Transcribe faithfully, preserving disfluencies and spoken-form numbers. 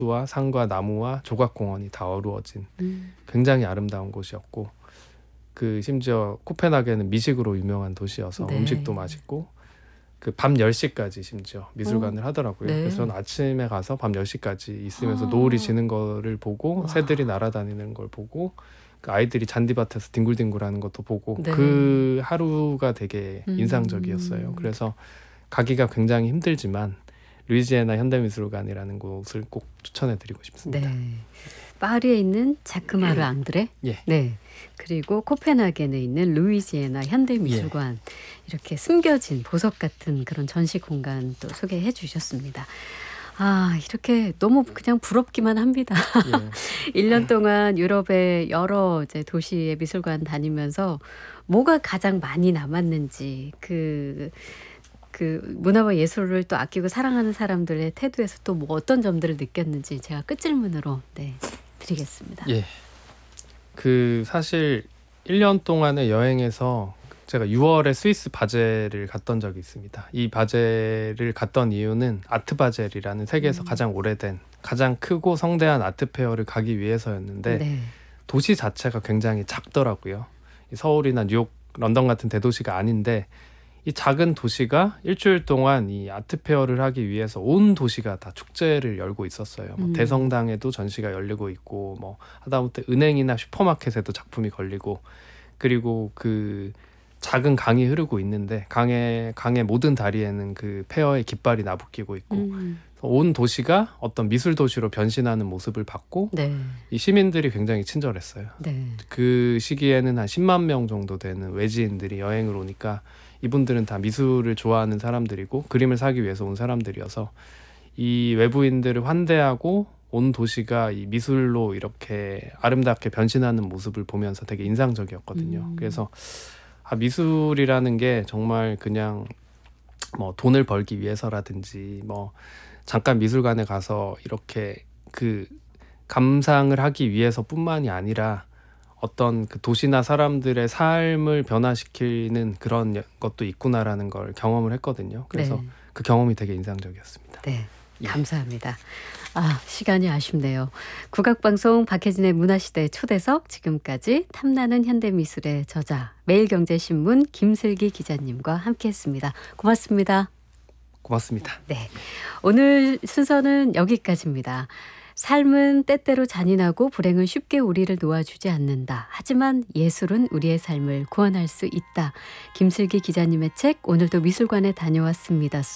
와 산과 나무와 조각공원이 다 어우러진 음. 굉장히 아름다운 곳이었고, 그 심지어 코펜하겐은 미식으로 유명한 도시여서 네. 음식도 맛있고 그 밤 열 시까지 심지어 어. 미술관을 하더라고요. 그래서 저는 네. 아침에 가서 밤 열 시까지 있으면서 아. 노을이 지는 거를 보고 와. 새들이 날아다니는 걸 보고 그 아이들이 잔디밭에서 뒹굴뒹굴하는 것도 보고 네. 그 하루가 되게 인상적이었어요. 음. 그래서 가기가 굉장히 힘들지만 루이지애나 현대미술관이라는 곳을 꼭 추천해 드리고 싶습니다. 네. 파리에 있는 자크마르 앙드레, 예. 네. 그리고 코펜하겐에 있는 루이지애나 현대미술관, 이렇게 숨겨진 보석 같은 그런 전시 공간 또 소개해 주셨습니다. 아, 이렇게 너무 그냥 부럽기만 합니다. 예. 일 년 동안 유럽의 여러 이제 도시의 미술관 다니면서 뭐가 가장 많이 남았는지, 그, 그 문화와 예술을 또 아끼고 사랑하는 사람들의 태도에서 또 뭐 어떤 점들을 느꼈는지 제가 끝질문으로 네, 드리겠습니다. 예. 그 사실 일 년 동안의 여행에서 제가 유월에 스위스 바젤을 갔던 적이 있습니다. 이 바젤을 갔던 이유는 아트 바젤이라는 세계에서 음. 가장 오래된, 가장 크고 성대한 아트 페어를 가기 위해서였는데 네. 도시 자체가 굉장히 작더라고요. 이 서울이나 뉴욕, 런던 같은 대도시가 아닌데 이 작은 도시가 일주일 동안 이 아트 페어를 하기 위해서 온 도시가 다 축제를 열고 있었어요. 뭐 음. 대성당에도 전시가 열리고 있고, 뭐 하다못해 은행이나 슈퍼마켓에도 작품이 걸리고, 그리고 그 작은 강이 흐르고 있는데 강의 강의 모든 다리에는 그 페어의 깃발이 나부끼고 있고, 음. 온 도시가 어떤 미술 도시로 변신하는 모습을 봤고, 네. 이 시민들이 굉장히 친절했어요. 네. 그 시기에는 한 십만 명 정도 되는 외지인들이 여행을 오니까 이분들은 다 미술을 좋아하는 사람들이고 그림을 사기 위해서 온 사람들이어서 이 외부인들을 환대하고 온 도시가 이 미술로 이렇게 아름답게 변신하는 모습을 보면서 되게 인상적이었거든요. 음. 그래서 아, 미술이라는 게 정말 그냥 뭐 돈을 벌기 위해서라든지 뭐 잠깐 미술관에 가서 이렇게 그 감상을 하기 위해서뿐만이 아니라 어떤 그 도시나 사람들의 삶을 변화시키는 그런 것도 있구나라는 걸 경험을 했거든요. 그래서 네. 그 경험이 되게 인상적이었습니다. 네. 예. 감사합니다. 아, 시간이 아쉽네요. 국악방송 박혜진의 문화시대 초대석, 지금까지 탐나는 현대미술의 저자, 매일경제신문 김슬기 기자님과 함께했습니다. 고맙습니다. 고맙습니다. 네. 오늘 순서는 여기까지입니다. 삶은 때때로 잔인하고 불행은 쉽게 우리를 놓아주지 않는다. 하지만 예술은 우리의 삶을 구원할 수 있다. 김슬기 기자님의 책 오늘도 미술관에 다녀왔습니다.